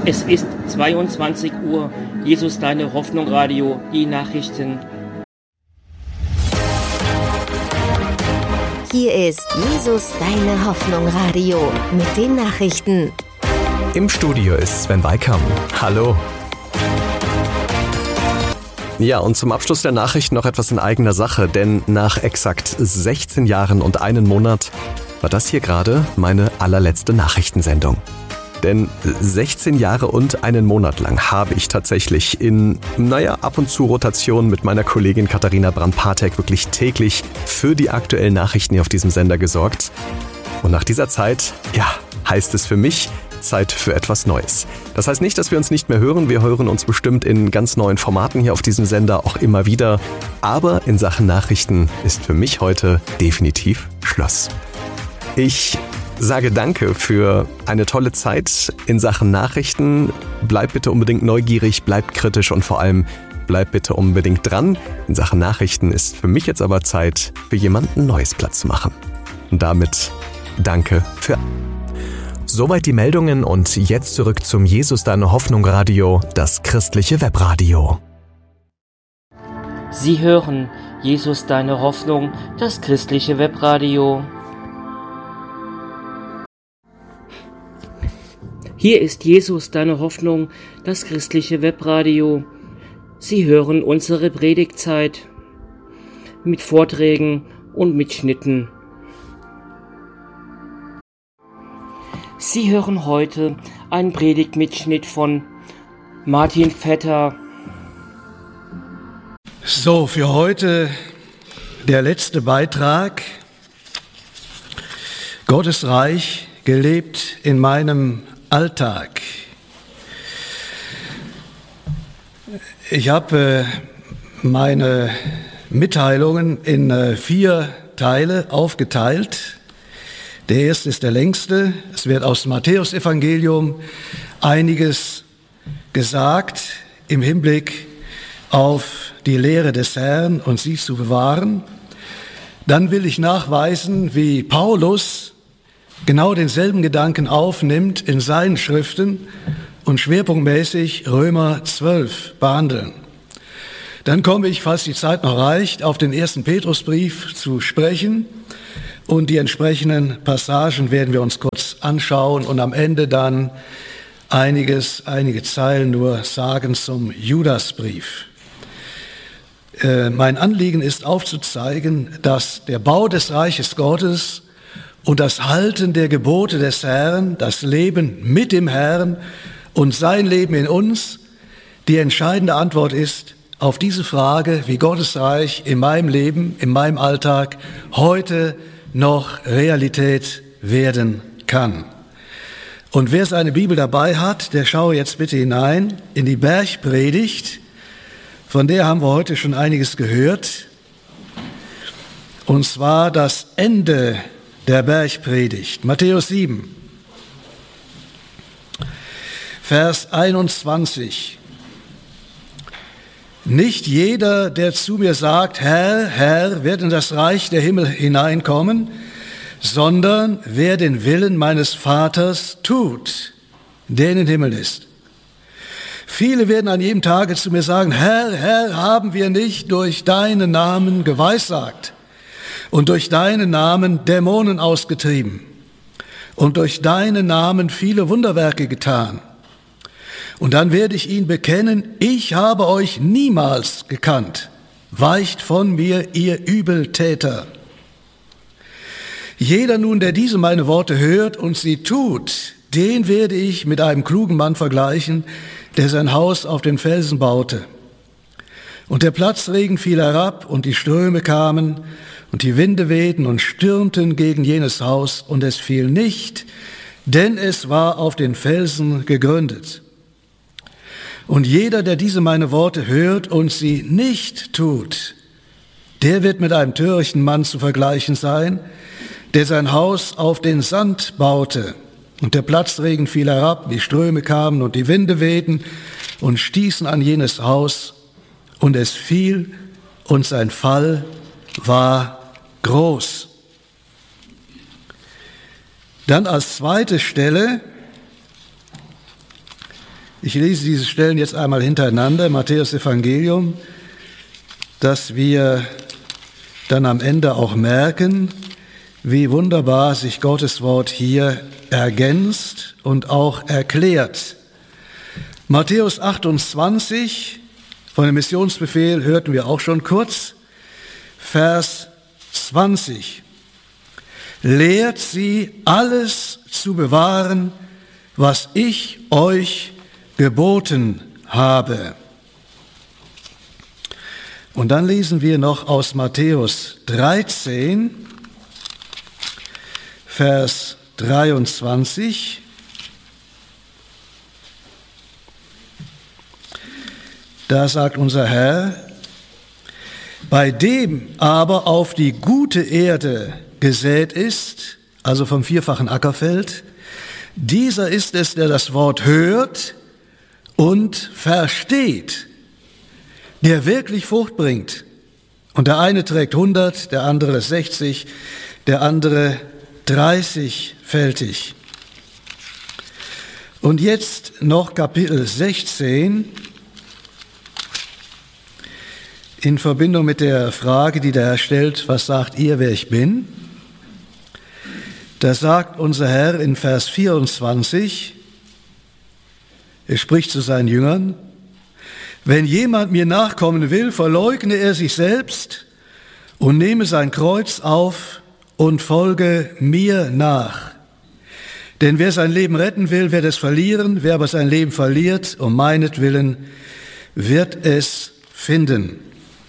Es ist 22 Uhr. Jesus, deine Hoffnung, Radio, die Nachrichten. Hier ist Jesus, deine Hoffnung, Radio mit den Nachrichten. Im Studio ist Sven Weikam. Hallo. Ja, und zum Abschluss der Nachrichten noch etwas in eigener Sache, denn nach exakt 16 Jahren und einem Monat war das hier gerade meine allerletzte Nachrichtensendung. Denn 16 Jahre und einen Monat lang habe ich tatsächlich in, ab und zu Rotation mit meiner Kollegin Katharina Brand-Patek wirklich täglich für die aktuellen Nachrichten hier auf diesem Sender gesorgt. Und nach dieser Zeit, heißt es für mich, Zeit für etwas Neues. Das heißt nicht, dass wir uns nicht mehr hören. Wir hören uns bestimmt in ganz neuen Formaten hier auf diesem Sender auch immer wieder. Aber in Sachen Nachrichten ist für mich heute definitiv Schluss. Ich sage danke für eine tolle Zeit in Sachen Nachrichten. Bleibt bitte unbedingt neugierig, bleibt kritisch und vor allem bleibt bitte unbedingt dran. In Sachen Nachrichten ist für mich jetzt aber Zeit, für jemanden Neues Platz zu machen. Und damit danke für... Soweit die Meldungen und jetzt zurück zum Jesus, deine Hoffnung Radio, das christliche Webradio. Sie hören Jesus, deine Hoffnung, das christliche Webradio. Hier ist Jesus, deine Hoffnung, das christliche Webradio. Sie hören unsere Predigtzeit mit Vorträgen und Mitschnitten. Sie hören heute einen Predigtmitschnitt von Martin Vetter. So, für heute der letzte Beitrag. Gottes Reich gelebt in meinem Alltag. Ich habe meine Mitteilungen in 4 Teile aufgeteilt. Der erste ist der längste. Es wird aus dem Matthäusevangelium einiges gesagt im Hinblick auf die Lehre des Herrn und sie zu bewahren. Dann will ich nachweisen, wie Paulus genau denselben Gedanken aufnimmt in seinen Schriften und schwerpunktmäßig Römer 12 behandeln. Dann komme ich, falls die Zeit noch reicht, auf den 1. Petrusbrief zu sprechen und die entsprechenden Passagen werden wir uns kurz anschauen und am Ende dann einige Zeilen nur sagen zum Judasbrief. Mein Anliegen ist aufzuzeigen, dass der Bau des Reiches Gottes und das Halten der Gebote des Herrn, das Leben mit dem Herrn und sein Leben in uns, die entscheidende Antwort ist auf diese Frage, wie Gottes Reich in meinem Leben, in meinem Alltag heute noch Realität werden kann. Und wer seine Bibel dabei hat, der schaue jetzt bitte hinein in die Bergpredigt, von der haben wir heute schon einiges gehört, und zwar das Ende der Bergpredigt, Matthäus 7, Vers 21. Nicht jeder, der zu mir sagt, Herr, Herr, wird in das Reich der Himmel hineinkommen, sondern wer den Willen meines Vaters tut, der in den Himmel ist. Viele werden an jedem Tage zu mir sagen, Herr, Herr, haben wir nicht durch deinen Namen geweissagt und durch deinen Namen Dämonen ausgetrieben und durch deinen Namen viele Wunderwerke getan. Und dann werde ich ihnen bekennen, ich habe euch niemals gekannt. Weicht von mir, ihr Übeltäter. Jeder nun, der diese meine Worte hört und sie tut, den werde ich mit einem klugen Mann vergleichen, der sein Haus auf den Felsen baute. Und der Platzregen fiel herab und die Ströme kamen und die Winde wehten und stürmten gegen jenes Haus und es fiel nicht, denn es war auf den Felsen gegründet. Und jeder, der diese meine Worte hört und sie nicht tut, der wird mit einem törichten Mann zu vergleichen sein, der sein Haus auf den Sand baute. Und der Platzregen fiel herab, die Ströme kamen und die Winde wehten und stießen an jenes Haus. Und es fiel und sein Fall war groß. Dann als zweite Stelle Ich lese diese Stellen jetzt einmal hintereinander, Matthäus Evangelium, dass wir dann am Ende auch merken, wie wunderbar sich Gottes Wort hier ergänzt und auch erklärt. Matthäus 28, von dem Missionsbefehl hörten wir auch schon kurz, Vers 20. Lehrt sie, alles zu bewahren, was ich euch geboten habe. Und dann lesen wir noch aus Matthäus 13, Vers 23. Da sagt unser Herr, bei dem aber auf die gute Erde gesät ist, also vom vierfachen Ackerfeld, dieser ist es, der das Wort hört und versteht, der wirklich Frucht bringt. Und der eine trägt 100, der andere 60, der andere 30-fältig. Und jetzt noch Kapitel 16 in Verbindung mit der Frage, die der Herr stellt, was sagt ihr, wer ich bin? Da sagt unser Herr in Vers 24, er spricht zu seinen Jüngern, wenn jemand mir nachkommen will, verleugne er sich selbst und nehme sein Kreuz auf und folge mir nach. Denn wer sein Leben retten will, wird es verlieren, wer aber sein Leben verliert, um meinetwillen, wird es finden.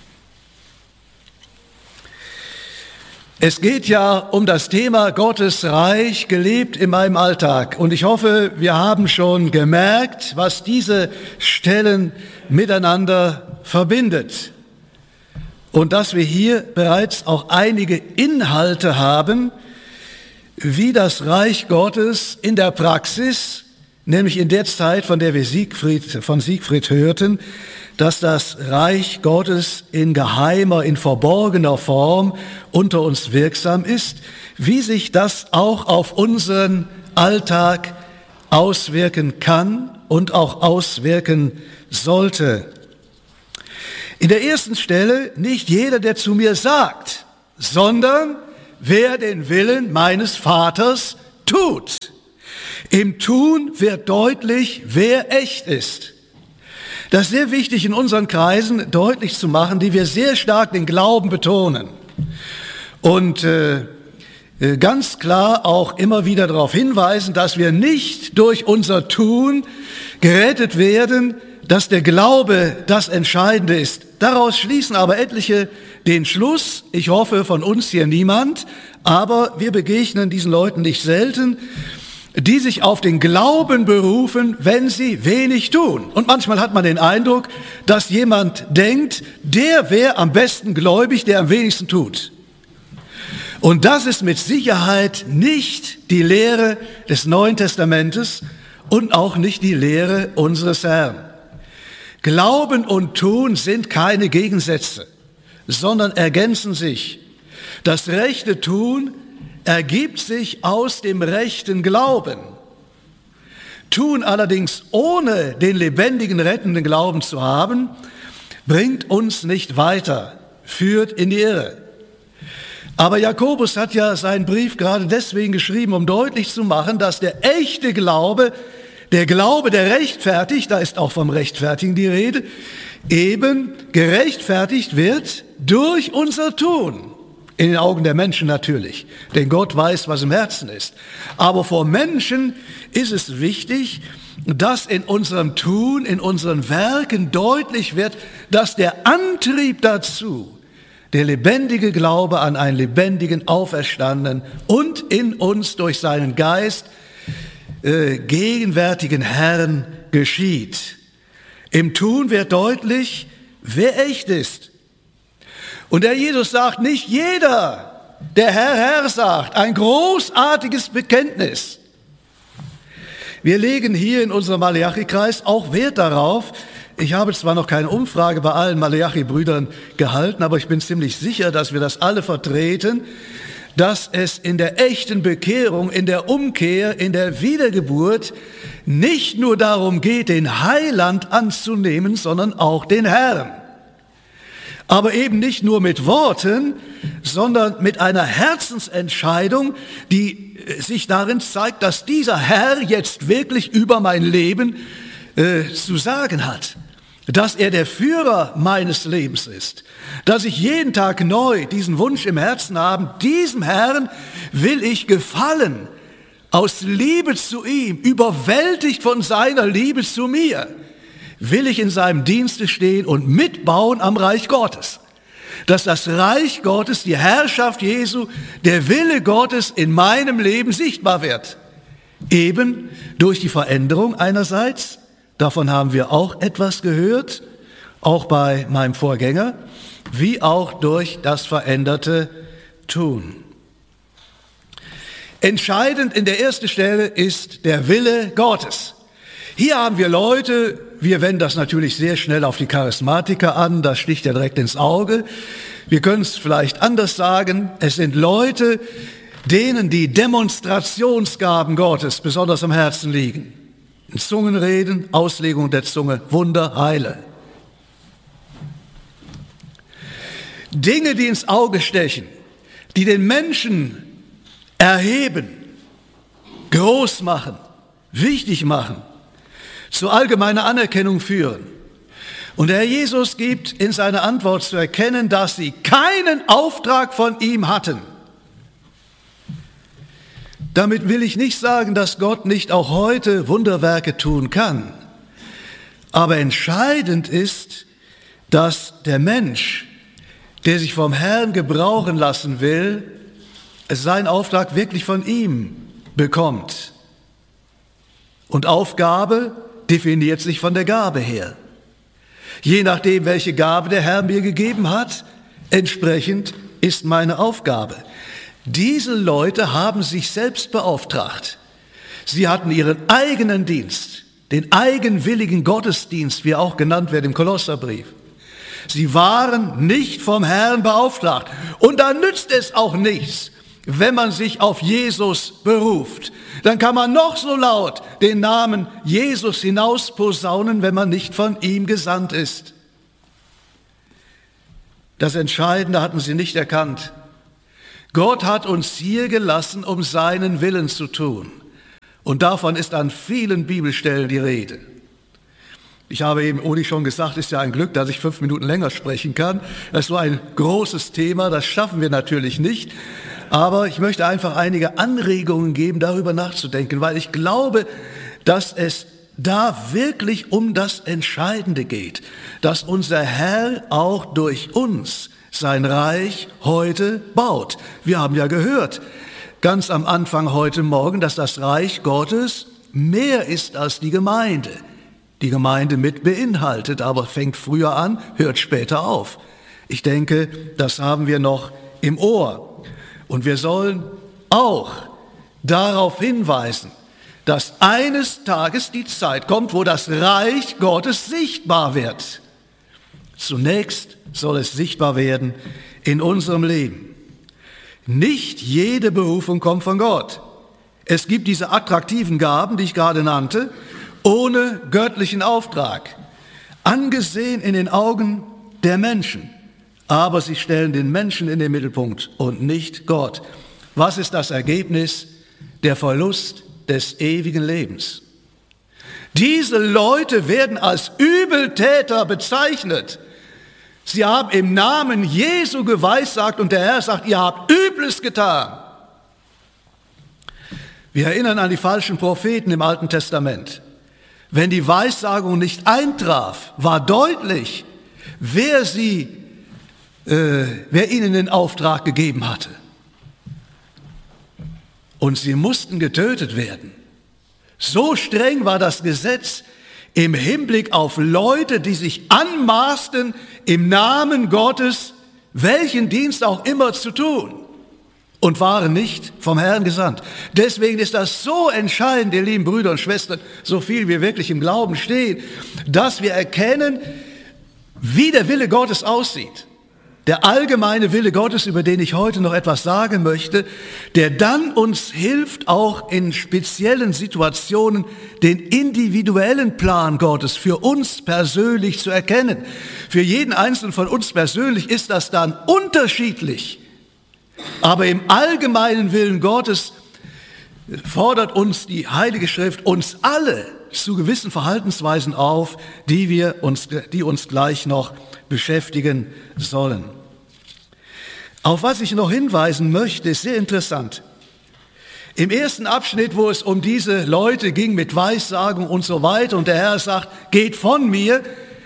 Es geht ja um das Thema Gottes Reich, gelebt in meinem Alltag. Und ich hoffe, wir haben schon gemerkt, was diese Stellen miteinander verbindet. Und dass wir hier bereits auch einige Inhalte haben, wie das Reich Gottes in der Praxis, nämlich in der Zeit, von der wir von Siegfried hörten, dass das Reich Gottes in geheimer, in verborgener Form unter uns wirksam ist, wie sich das auch auf unseren Alltag auswirken kann und auch auswirken sollte. In der ersten Stelle, nicht jeder, der zu mir sagt, sondern wer den Willen meines Vaters tut. Im Tun wird deutlich, wer echt ist. Das ist sehr wichtig in unseren Kreisen deutlich zu machen, die wir sehr stark den Glauben betonen. Und ganz klar auch immer wieder darauf hinweisen, dass wir nicht durch unser Tun gerettet werden, dass der Glaube das Entscheidende ist. Daraus schließen aber etliche den Schluss, ich hoffe von uns hier niemand, aber wir begegnen diesen Leuten nicht selten, die sich auf den Glauben berufen, wenn sie wenig tun. Und manchmal hat man den Eindruck, dass jemand denkt, der wäre am besten gläubig, der am wenigsten tut. Und das ist mit Sicherheit nicht die Lehre des Neuen Testamentes und auch nicht die Lehre unseres Herrn. Glauben und Tun sind keine Gegensätze, sondern ergänzen sich. Das rechte Tun ergibt sich aus dem rechten Glauben. Tun allerdings ohne den lebendigen, rettenden Glauben zu haben, bringt uns nicht weiter, führt in die Irre. Aber Jakobus hat ja seinen Brief gerade deswegen geschrieben, um deutlich zu machen, dass der echte Glaube, der Glaube, der rechtfertigt, da ist auch vom Rechtfertigen die Rede, eben gerechtfertigt wird durch unser Tun. In den Augen der Menschen natürlich, denn Gott weiß, was im Herzen ist. Aber vor Menschen ist es wichtig, dass in unserem Tun, in unseren Werken deutlich wird, dass der Antrieb dazu, der lebendige Glaube an einen lebendigen, auferstandenen und in uns durch seinen Geist gegenwärtigen Herrn geschieht. Im Tun wird deutlich, wer echt ist. Und der Jesus sagt, nicht jeder, der Herr, Herr sagt, ein großartiges Bekenntnis. Wir legen hier in unserem Malachi-Kreis auch Wert darauf. Ich habe zwar noch keine Umfrage bei allen Malachi-Brüdern gehalten, aber ich bin ziemlich sicher, dass wir das alle vertreten, dass es in der echten Bekehrung, in der Umkehr, in der Wiedergeburt nicht nur darum geht, den Heiland anzunehmen, sondern auch den Herrn. Aber eben nicht nur mit Worten, sondern mit einer Herzensentscheidung, die sich darin zeigt, dass dieser Herr jetzt wirklich über mein Leben zu sagen hat. Dass er der Führer meines Lebens ist. Dass ich jeden Tag neu diesen Wunsch im Herzen habe, diesem Herrn will ich gefallen. Aus Liebe zu ihm, überwältigt von seiner Liebe zu mir, will ich in seinem Dienste stehen und mitbauen am Reich Gottes. Dass das Reich Gottes, die Herrschaft Jesu, der Wille Gottes in meinem Leben sichtbar wird. Eben durch die Veränderung einerseits, davon haben wir auch etwas gehört, auch bei meinem Vorgänger, wie auch durch das veränderte Tun. Entscheidend in der ersten Stelle ist der Wille Gottes. Hier haben wir Leute, wir wenden das natürlich sehr schnell auf die Charismatiker an, das sticht ja direkt ins Auge. Wir können es vielleicht anders sagen, es sind Leute, denen die Demonstrationsgaben Gottes besonders am Herzen liegen. In Zungenreden, Auslegung der Zunge, Wunder, Heile. Dinge, die ins Auge stechen, die den Menschen erheben, groß machen, wichtig machen, zu allgemeiner Anerkennung führen. Und der Herr Jesus gibt in seiner Antwort zu erkennen, dass sie keinen Auftrag von ihm hatten. Damit will ich nicht sagen, dass Gott nicht auch heute Wunderwerke tun kann. Aber entscheidend ist, dass der Mensch, der sich vom Herrn gebrauchen lassen will, seinen Auftrag wirklich von ihm bekommt. Und Aufgabe definiert sich von der Gabe her. Je nachdem, welche Gabe der Herr mir gegeben hat, entsprechend ist meine Aufgabe. Diese Leute haben sich selbst beauftragt. Sie hatten ihren eigenen Dienst, den eigenwilligen Gottesdienst, wie er auch genannt wird im Kolosserbrief. Sie waren nicht vom Herrn beauftragt. Und da nützt es auch nichts, wenn man sich auf Jesus beruft. Dann kann man noch so laut den Namen Jesus hinausposaunen, wenn man nicht von ihm gesandt ist. Das Entscheidende hatten sie nicht erkannt. Gott hat uns hier gelassen, um seinen Willen zu tun. Und davon ist an vielen Bibelstellen die Rede. Ich habe eben Uli schon gesagt, ist ja ein Glück, dass ich 5 Minuten länger sprechen kann. Das ist so ein großes Thema, das schaffen wir natürlich nicht. Aber ich möchte einfach einige Anregungen geben, darüber nachzudenken, weil ich glaube, dass es da wirklich um das Entscheidende geht, dass unser Herr auch durch uns sein Reich heute baut. Wir haben ja gehört, ganz am Anfang heute Morgen, dass das Reich Gottes mehr ist als die Gemeinde. Die Gemeinde mit beinhaltet, aber fängt früher an, hört später auf. Ich denke, das haben wir noch im Ohr. Und wir sollen auch darauf hinweisen, dass eines Tages die Zeit kommt, wo das Reich Gottes sichtbar wird. Zunächst soll es sichtbar werden in unserem Leben. Nicht jede Berufung kommt von Gott. Es gibt diese attraktiven Gaben, die ich gerade nannte, ohne göttlichen Auftrag, angesehen in den Augen der Menschen. Aber sie stellen den Menschen in den Mittelpunkt und nicht Gott. Was ist das Ergebnis? Der Verlust des ewigen Lebens. Diese Leute werden als Übeltäter bezeichnet. Sie haben im Namen Jesu geweissagt und der Herr sagt, ihr habt Übles getan. Wir erinnern an die falschen Propheten im Alten Testament. Wenn die Weissagung nicht eintraf, war deutlich, wer ihnen den Auftrag gegeben hatte. Und sie mussten getötet werden. So streng war das Gesetz im Hinblick auf Leute, die sich anmaßten, im Namen Gottes welchen Dienst auch immer zu tun und waren nicht vom Herrn gesandt. Deswegen ist das so entscheidend, ihr lieben Brüder und Schwestern, so viel wir wirklich im Glauben stehen, dass wir erkennen, wie der Wille Gottes aussieht. der allgemeine Wille Gottes, über den ich heute noch etwas sagen möchte, der dann uns hilft, auch in speziellen Situationen den individuellen Plan Gottes für uns persönlich zu erkennen. Für jeden Einzelnen von uns persönlich ist das dann unterschiedlich. Aber im allgemeinen Willen Gottes fordert uns die Heilige Schrift uns alle zu gewissen Verhaltensweisen auf, die uns gleich noch beschäftigen sollen. Auf was ich noch hinweisen möchte, ist sehr interessant. Im ersten Abschnitt, wo es um diese Leute ging mit Weissagung und so weiter und der Herr sagt, geht von mir,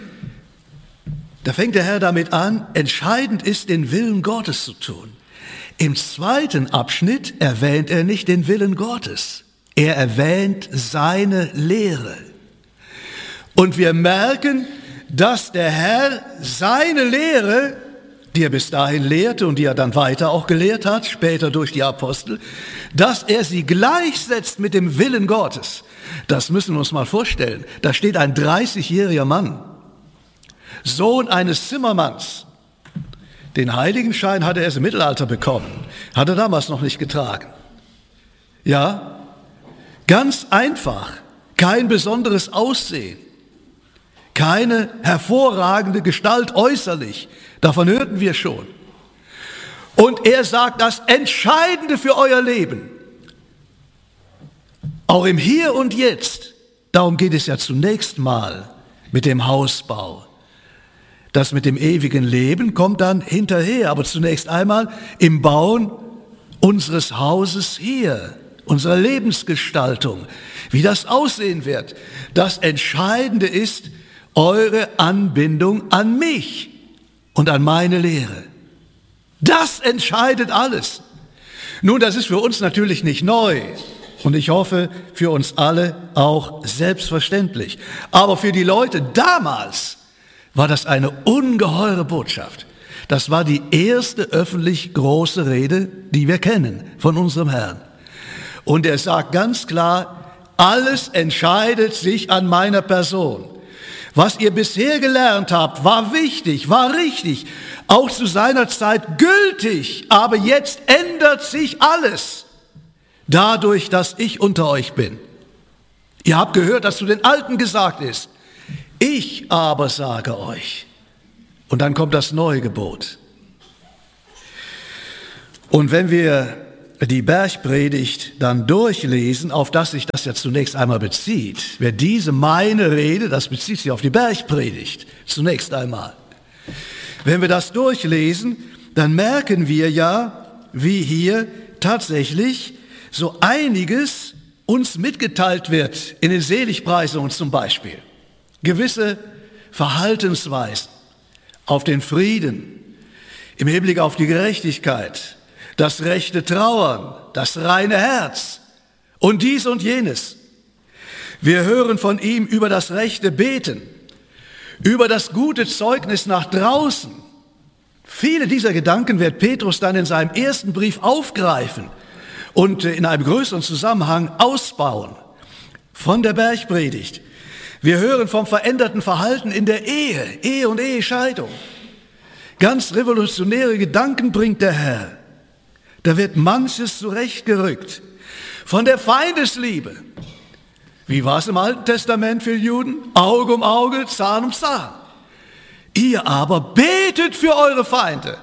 da fängt der Herr damit an, entscheidend ist, den Willen Gottes zu tun. Im zweiten Abschnitt erwähnt er nicht den Willen Gottes. Er erwähnt seine Lehre. Und wir merken, dass der Herr seine Lehre, die er bis dahin lehrte und die er dann weiter auch gelehrt hat, später durch die Apostel, dass er sie gleichsetzt mit dem Willen Gottes. Das müssen wir uns mal vorstellen. Da steht ein 30-jähriger Mann, Sohn eines Zimmermanns. Den Heiligenschein hatte er erst im Mittelalter bekommen, hat er damals noch nicht getragen. Ja, ganz einfach, kein besonderes Aussehen, keine hervorragende Gestalt äußerlich, davon hörten wir schon. Und er sagt, das Entscheidende für euer Leben, auch im Hier und Jetzt, darum geht es ja zunächst mal mit dem Hausbau. Das mit dem ewigen Leben kommt dann hinterher, aber zunächst einmal im Bauen unseres Hauses hier, unserer Lebensgestaltung, wie das aussehen wird. Das Entscheidende ist eure Anbindung an mich und an meine Lehre. Das entscheidet alles. Nun, das ist für uns natürlich nicht neu und ich hoffe für uns alle auch selbstverständlich. Aber für die Leute damals war das eine ungeheure Botschaft. Das war die erste öffentlich große Rede, die wir kennen von unserem Herrn. Und er sagt ganz klar, alles entscheidet sich an meiner Person. Was ihr bisher gelernt habt, war wichtig, war richtig, auch zu seiner Zeit gültig, aber jetzt ändert sich alles dadurch, dass ich unter euch bin. Ihr habt gehört, dass zu den Alten gesagt ist, ich aber sage euch. Und dann kommt das neue Gebot. Und wenn wir die Bergpredigt dann durchlesen, auf das sich das ja zunächst einmal bezieht, wer diese meine Rede, das bezieht sich auf die Bergpredigt, zunächst einmal. Wenn wir das durchlesen, dann merken wir ja, wie hier tatsächlich so einiges uns mitgeteilt wird, in den Seligpreisungen zum Beispiel. Gewisse Verhaltensweisen auf den Frieden, im Hinblick auf die Gerechtigkeit, das rechte Trauern, das reine Herz und dies und jenes. Wir hören von ihm über das rechte Beten, über das gute Zeugnis nach draußen. Viele dieser Gedanken wird Petrus dann in seinem ersten Brief aufgreifen und in einem größeren Zusammenhang ausbauen. Von der Bergpredigt. Wir hören vom veränderten Verhalten in der Ehe und Ehescheidung. Ganz revolutionäre Gedanken bringt der Herr. Da wird manches zurechtgerückt. Von der Feindesliebe. Wie war es im Alten Testament für Juden? Auge um Auge, Zahn um Zahn. Ihr aber betet für eure Feinde.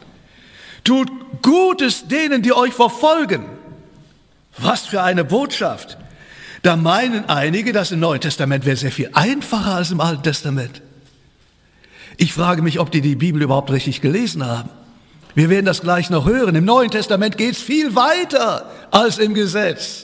Tut Gutes denen, die euch verfolgen. Was für eine Botschaft. Da meinen einige, das im Neuen Testament wäre sehr viel einfacher als im Alten Testament. Ich frage mich, ob die Bibel überhaupt richtig gelesen haben. Wir werden das gleich noch hören. Im Neuen Testament geht es viel weiter als im Gesetz.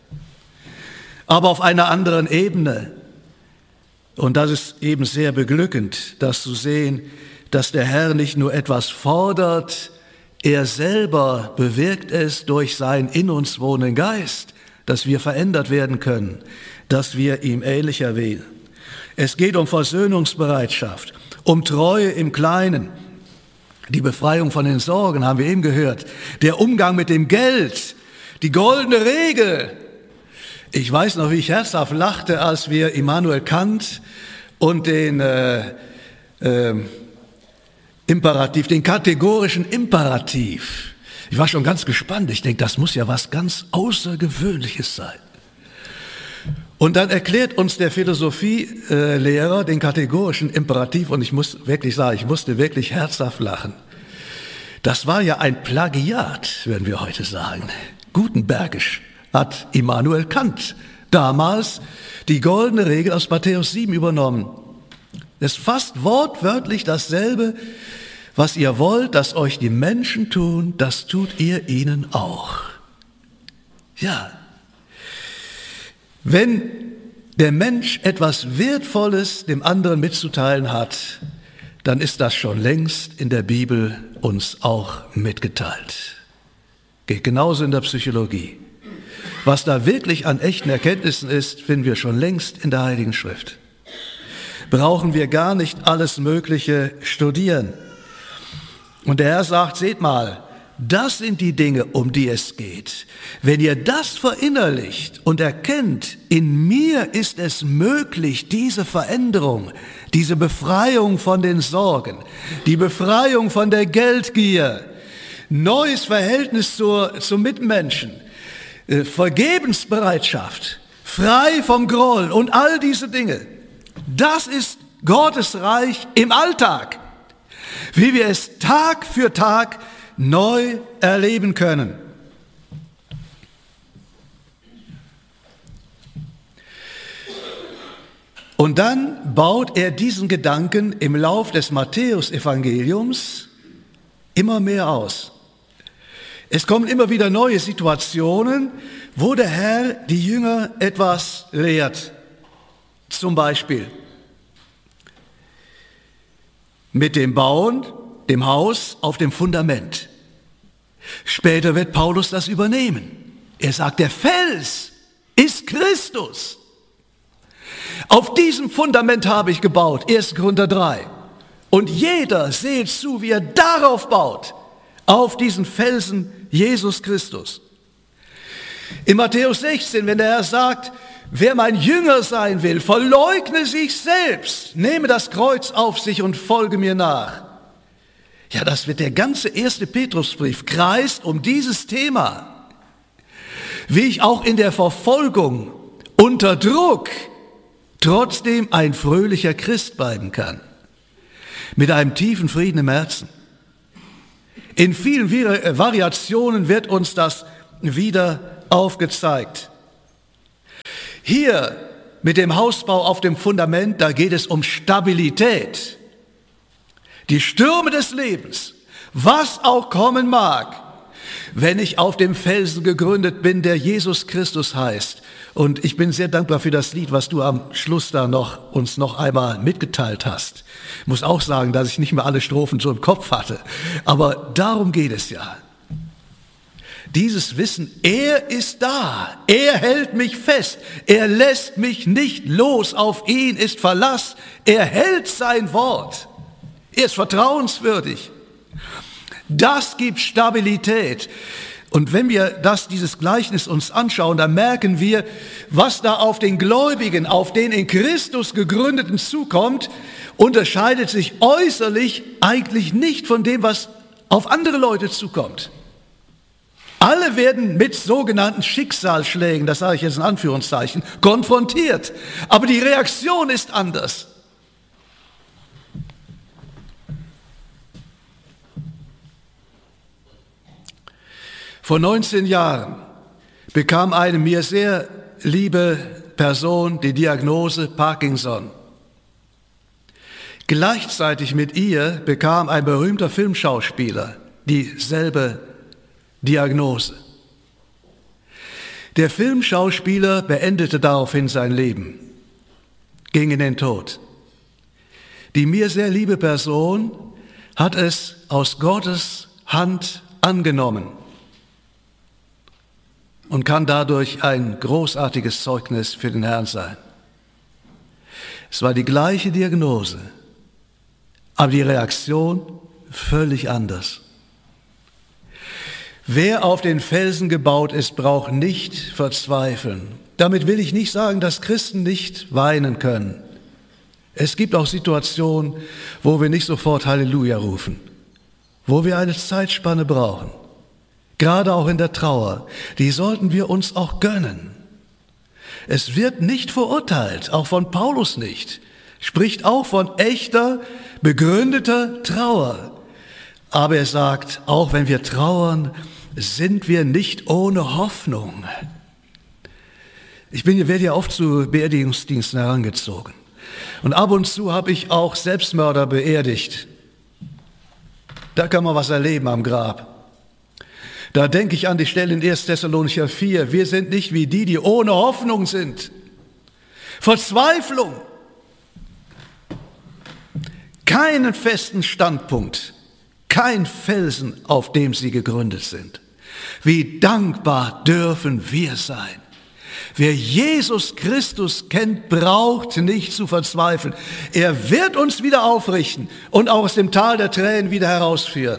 Aber auf einer anderen Ebene. Und das ist eben sehr beglückend, das zu sehen, dass der Herr nicht nur etwas fordert, er selber bewirkt es durch seinen in uns wohnenden Geist, dass wir verändert werden können, dass wir ihm ähnlicher werden. Es geht um Versöhnungsbereitschaft, um Treue im Kleinen, die Befreiung von den Sorgen, haben wir eben gehört, der Umgang mit dem Geld, die goldene Regel. Ich weiß noch, wie ich herzhaft lachte, als wir Immanuel Kant und den Imperativ, den kategorischen Imperativ. Ich war schon ganz gespannt. Ich denke, das muss ja was ganz Außergewöhnliches sein. Und dann erklärt uns der Philosophielehrer den kategorischen Imperativ und ich muss wirklich sagen, ich musste wirklich herzhaft lachen. Das war ja ein Plagiat, würden wir heute sagen. Gutenbergisch hat Immanuel Kant damals die goldene Regel aus Matthäus 7 übernommen. Es ist fast wortwörtlich dasselbe, was ihr wollt, dass euch die Menschen tun, das tut ihr ihnen auch. Ja. Wenn der Mensch etwas Wertvolles dem anderen mitzuteilen hat, dann ist das schon längst in der Bibel uns auch mitgeteilt. Geht genauso in der Psychologie. Was da wirklich an echten Erkenntnissen ist, finden wir schon längst in der Heiligen Schrift. Brauchen wir gar nicht alles Mögliche studieren. Und der Herr sagt, seht mal, das sind die Dinge, um die es geht. Wenn ihr das verinnerlicht und erkennt, in mir ist es möglich, diese Veränderung, diese Befreiung von den Sorgen, die Befreiung von der Geldgier, neues Verhältnis zum Mitmenschen, Vergebensbereitschaft, frei vom Groll und all diese Dinge. Das ist Gottes Reich im Alltag, wie wir es Tag für Tag neu erleben können. Und dann baut er diesen Gedanken im Lauf des Matthäus-Evangeliums immer mehr aus. Es kommen immer wieder neue Situationen, wo der Herr die Jünger etwas lehrt. Zum Beispiel mit dem Bauen, dem Haus auf dem Fundament. Später wird Paulus das übernehmen. Er sagt, der Fels ist Christus. Auf diesem Fundament habe ich gebaut, 1. Korinther 3. Und jeder seht zu, wie er darauf baut, auf diesen Felsen Jesus Christus. In Matthäus 16, wenn der Herr sagt, wer mein Jünger sein will, verleugne sich selbst, nehme das Kreuz auf sich und folge mir nach. Ja, das wird der ganze 1. Petrusbrief kreist um dieses Thema. Wie ich auch in der Verfolgung unter Druck trotzdem ein fröhlicher Christ bleiben kann. Mit einem tiefen Frieden im Herzen. In vielen Variationen wird uns das wieder aufgezeigt. Hier mit dem Hausbau auf dem Fundament, da geht es um Stabilität. Die Stürme des Lebens, was auch kommen mag, wenn ich auf dem Felsen gegründet bin, der Jesus Christus heißt. Und ich bin sehr dankbar für das Lied, was du am Schluss da uns noch einmal mitgeteilt hast. Ich muss auch sagen, dass ich nicht mehr alle Strophen so im Kopf hatte. Aber darum geht es ja. Dieses Wissen, er ist da, er hält mich fest, er lässt mich nicht los, auf ihn ist Verlass, er hält sein Wort, er ist vertrauenswürdig. Das gibt Stabilität. Und wenn wir dieses Gleichnis uns anschauen, dann merken wir, was da auf den Gläubigen, auf den in Christus gegründeten zukommt, unterscheidet sich äußerlich eigentlich nicht von dem, was auf andere Leute zukommt. Alle werden mit sogenannten Schicksalsschlägen, das sage ich jetzt in Anführungszeichen, konfrontiert. Aber die Reaktion ist anders. Vor 19 Jahren bekam eine mir sehr liebe Person die Diagnose Parkinson. Gleichzeitig mit ihr bekam ein berühmter Filmschauspieler dieselbe Diagnose. Der Filmschauspieler beendete daraufhin sein Leben, ging in den Tod. Die mir sehr liebe Person hat es aus Gottes Hand angenommen und kann dadurch ein großartiges Zeugnis für den Herrn sein. Es war die gleiche Diagnose, aber die Reaktion völlig anders. Wer auf den Felsen gebaut ist, braucht nicht verzweifeln. Damit will ich nicht sagen, dass Christen nicht weinen können. Es gibt auch Situationen, wo wir nicht sofort Halleluja rufen, wo wir eine Zeitspanne brauchen. Gerade auch in der Trauer, die sollten wir uns auch gönnen. Es wird nicht verurteilt, auch von Paulus nicht. Spricht auch von echter, begründeter Trauer. Aber er sagt, auch wenn wir trauern, sind wir nicht ohne Hoffnung. Ich werde ja oft zu Beerdigungsdiensten herangezogen. Und ab und zu habe ich auch Selbstmörder beerdigt. Da kann man was erleben am Grab. Da denke ich an die Stelle in 1. Thessalonicher 4. Wir sind nicht wie die ohne Hoffnung sind. Verzweiflung. Keinen festen Standpunkt. Kein Felsen, auf dem sie gegründet sind. Wie dankbar dürfen wir sein. Wer Jesus Christus kennt, braucht nicht zu verzweifeln. Er wird uns wieder aufrichten und auch aus dem Tal der Tränen wieder herausführen.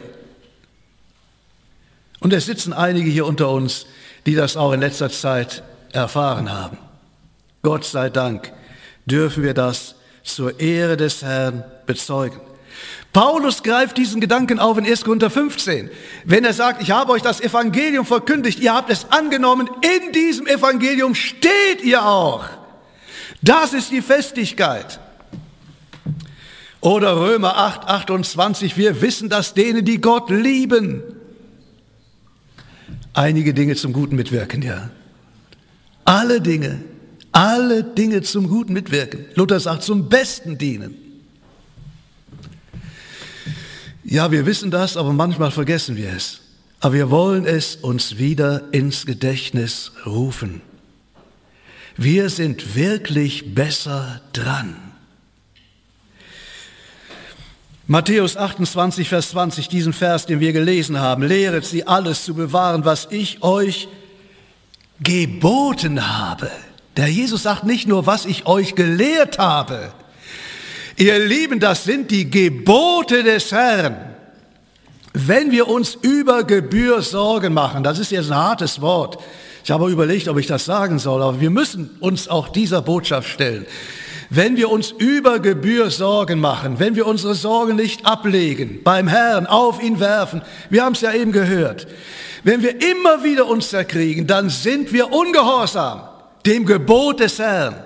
Und es sitzen einige hier unter uns, die das auch in letzter Zeit erfahren haben. Gott sei Dank dürfen wir das zur Ehre des Herrn bezeugen. Paulus greift diesen Gedanken auf in 1. Korinther 15, wenn er sagt, ich habe euch das Evangelium verkündigt, ihr habt es angenommen, in diesem Evangelium steht ihr auch. Das ist die Festigkeit. Oder Römer 8, 28, wir wissen, dass denen, die Gott lieben, einige Dinge zum Guten mitwirken, ja. Alle Dinge zum Guten mitwirken. Luther sagt, zum Besten dienen. Ja, wir wissen das, aber manchmal vergessen wir es. Aber wir wollen es uns wieder ins Gedächtnis rufen. Wir sind wirklich besser dran. Matthäus 28, Vers 20, diesen Vers, den wir gelesen haben, lehret sie alles zu bewahren, was ich euch geboten habe. Der Jesus sagt nicht nur, was ich euch gelehrt habe. Ihr Lieben, das sind die Gebote des Herrn. Wenn wir uns über Gebühr Sorgen machen, das ist jetzt ein hartes Wort. Ich habe überlegt, ob ich das sagen soll, aber wir müssen uns auch dieser Botschaft stellen. Wenn wir uns über Gebühr Sorgen machen, wenn wir unsere Sorgen nicht ablegen, beim Herrn auf ihn werfen, wir haben es ja eben gehört, wenn wir immer wieder uns zerkriegen, dann sind wir ungehorsam dem Gebot des Herrn.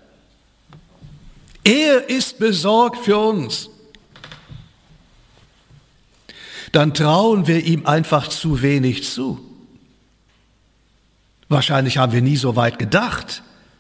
Er ist besorgt für uns. Dann trauen wir ihm einfach zu wenig zu. Wahrscheinlich haben wir nie so weit gedacht.